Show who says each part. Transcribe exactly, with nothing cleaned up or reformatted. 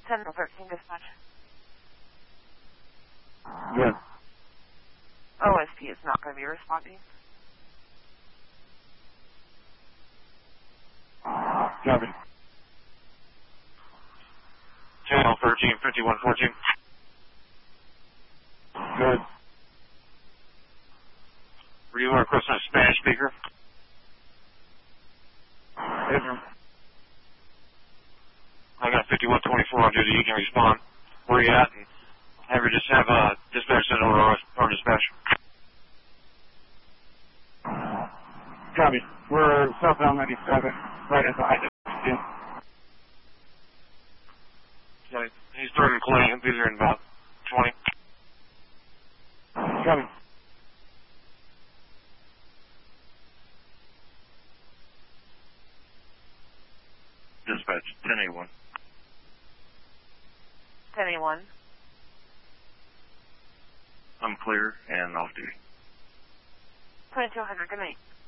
Speaker 1: Sentinel thirteen dispatch.
Speaker 2: Good.
Speaker 1: O S P is not going to be responding.
Speaker 2: Copy.
Speaker 3: Channel thirteen fifty-one fourteen.
Speaker 2: Good.
Speaker 3: Were you requesting a Spanish speaker?
Speaker 2: Yes, sir.
Speaker 3: I got fifty-one twenty-four on duty. You can respond. Where you at? And have her just have a uh, dispatch sent over our, our dispatch.
Speaker 2: Copy. We're southbound ninety-seven, right at the I W.
Speaker 3: Yeah, he's starting Clay. He'll be there in about twenty.
Speaker 2: Copy.
Speaker 3: Dispatch ten A one.
Speaker 1: ten A one.
Speaker 3: I'm clear and off duty.
Speaker 1: twenty-two hundred, good night.